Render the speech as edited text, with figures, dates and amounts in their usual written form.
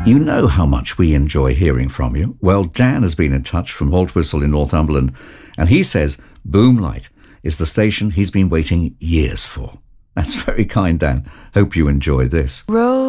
You know how much we enjoy hearing from you. Well, Dan has been in touch from Haltwhistle in Northumberland, and he says Boomlight is the station he's been waiting years for. That's very kind, Dan. Hope you enjoy this.